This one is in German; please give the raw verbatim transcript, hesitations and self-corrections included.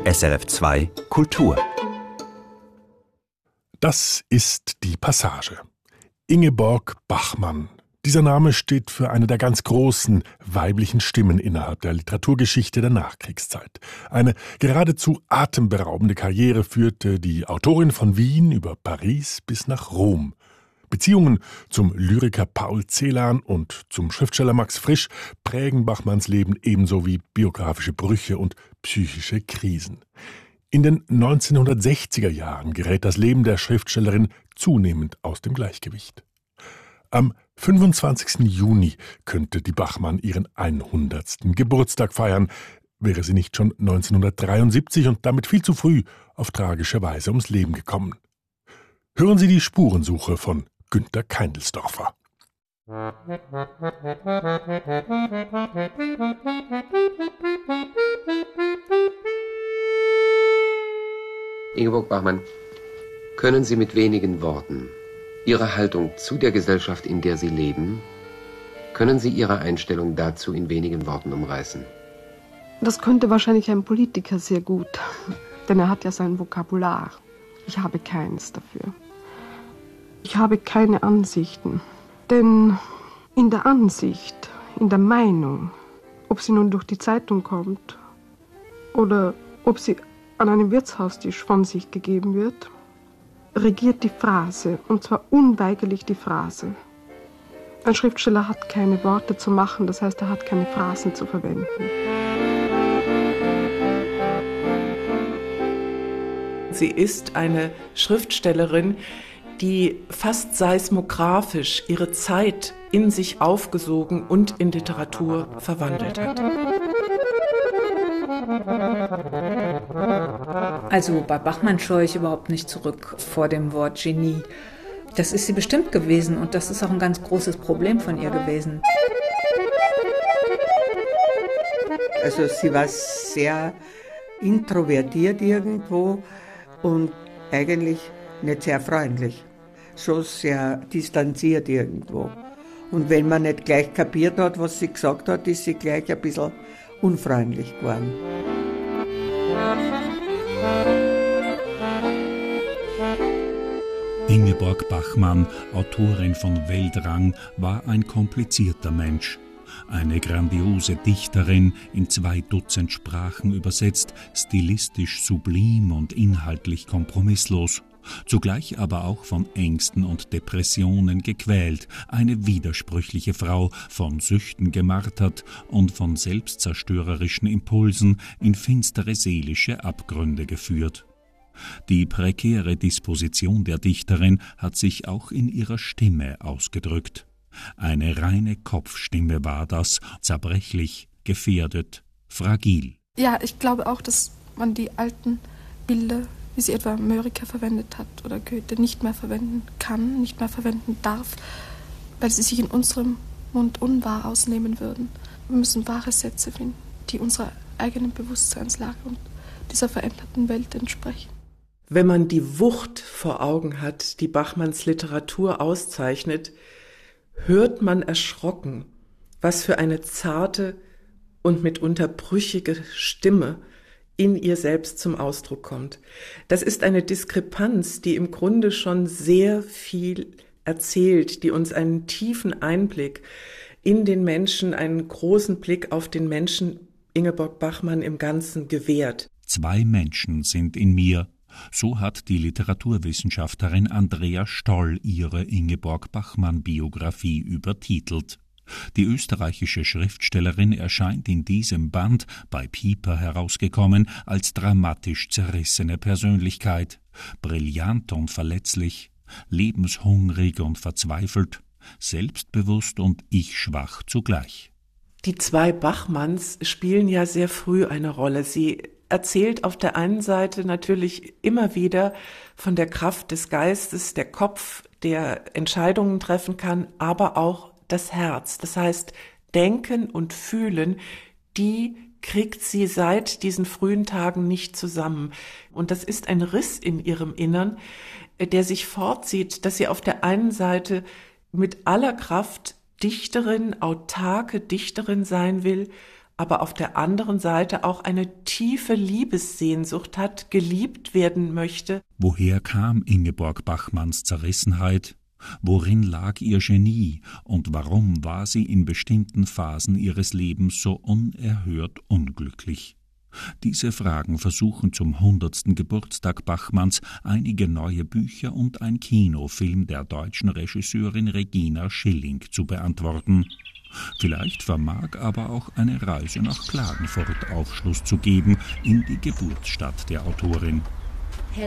S R F zwei Kultur. Das ist die Passage. Ingeborg Bachmann. Dieser Name steht für eine der ganz großen weiblichen Stimmen innerhalb der Literaturgeschichte der Nachkriegszeit. Eine geradezu atemberaubende Karriere führte die Autorin von Wien über Paris bis nach Rom. Beziehungen zum Lyriker Paul Celan und zum Schriftsteller Max Frisch prägen Bachmanns Leben ebenso wie biografische Brüche und psychische Krisen. In den neunzehnhundertsechziger Jahren gerät das Leben der Schriftstellerin zunehmend aus dem Gleichgewicht. Am fünfundzwanzigsten Juni könnte die Bachmann ihren hundertsten Geburtstag feiern, wäre sie nicht schon neunzehnhundertdreiundsiebzig und damit viel zu früh auf tragische Weise ums Leben gekommen. Hören Sie die Spurensuche von Günter Keindelsdorfer. Ingeborg Bachmann, können Sie mit wenigen Worten Ihre Haltung zu der Gesellschaft, in der Sie leben, können Sie Ihre Einstellung dazu in wenigen Worten umreißen? Das könnte wahrscheinlich ein Politiker sehr gut, denn er hat ja sein Vokabular. Ich habe keines dafür. Ich habe keine Ansichten, denn in der Ansicht, in der Meinung, ob sie nun durch die Zeitung kommt oder ob sie an einem Wirtshaustisch von sich gegeben wird, regiert die Phrase, und zwar unweigerlich die Phrase. Ein Schriftsteller hat keine Worte zu machen, das heißt, er hat keine Phrasen zu verwenden. Sie ist eine Schriftstellerin, die fast seismografisch ihre Zeit in sich aufgesogen und in Literatur verwandelt hat. Also bei Bachmann scheue ich überhaupt nicht zurück vor dem Wort Genie. Das ist sie bestimmt gewesen und das ist auch ein ganz großes Problem von ihr gewesen. Also sie war sehr introvertiert irgendwo und eigentlich nicht sehr freundlich. Schon sehr distanziert irgendwo. Und wenn man nicht gleich kapiert hat, was sie gesagt hat, ist sie gleich ein bisschen unfreundlich geworden. Ingeborg Bachmann, Autorin von Weltrang, war ein komplizierter Mensch. Eine grandiose Dichterin, in zwei Dutzend Sprachen übersetzt, stilistisch sublim und inhaltlich kompromisslos. Zugleich aber auch von Ängsten und Depressionen gequält, eine widersprüchliche Frau, von Süchten gemartert und von selbstzerstörerischen Impulsen in finstere seelische Abgründe geführt. Die prekäre Disposition der Dichterin hat sich auch in ihrer Stimme ausgedrückt. Eine reine Kopfstimme war das, zerbrechlich, gefährdet, fragil. Ja, ich glaube auch, dass man die alten Bilder, wie sie etwa Mörike verwendet hat oder Goethe, nicht mehr verwenden kann, nicht mehr verwenden darf, weil sie sich in unserem Mund unwahr ausnehmen würden. Wir müssen wahre Sätze finden, die unserer eigenen Bewusstseinslage und dieser veränderten Welt entsprechen. Wenn man die Wucht vor Augen hat, die Bachmanns Literatur auszeichnet, hört man erschrocken, was für eine zarte und mitunter brüchige Stimme in ihr selbst zum Ausdruck kommt. Das ist eine Diskrepanz, die im Grunde schon sehr viel erzählt, die uns einen tiefen Einblick in den Menschen, einen großen Blick auf den Menschen Ingeborg Bachmann im Ganzen gewährt. Zwei Menschen sind in mir. So hat die Literaturwissenschaftlerin Andrea Stoll ihre Ingeborg Bachmann-Biografie übertitelt. Die österreichische Schriftstellerin erscheint in diesem Band, bei Piper herausgekommen, als dramatisch zerrissene Persönlichkeit, brillant und verletzlich, lebenshungrig und verzweifelt, selbstbewusst und ich-schwach zugleich. Die zwei Bachmanns spielen ja sehr früh eine Rolle. Sie erzählt auf der einen Seite natürlich immer wieder von der Kraft des Geistes, der Kopf, der Entscheidungen treffen kann, aber auch das Herz. Das heißt, Denken und Fühlen, die kriegt sie seit diesen frühen Tagen nicht zusammen. Und das ist ein Riss in ihrem Innern, der sich fortzieht, dass sie auf der einen Seite mit aller Kraft Dichterin, autarke Dichterin sein will, aber auf der anderen Seite auch eine tiefe Liebessehnsucht hat, geliebt werden möchte. Woher kam Ingeborg Bachmanns Zerrissenheit? Worin lag ihr Genie und warum war sie in bestimmten Phasen ihres Lebens so unerhört unglücklich? Diese Fragen versuchen zum hundertsten Geburtstag Bachmanns einige neue Bücher und ein Kinofilm der deutschen Regisseurin Regina Schilling zu beantworten. Vielleicht vermag aber auch eine Reise nach Klagenfurt Aufschluss zu geben in die Geburtsstadt der Autorin.